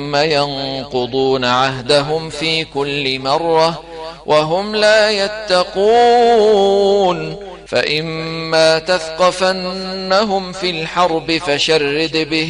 ثم ينقضون عهدهم في كل مرة وهم لا يتقون فإما تثقفنهم في الحرب فشرد بهم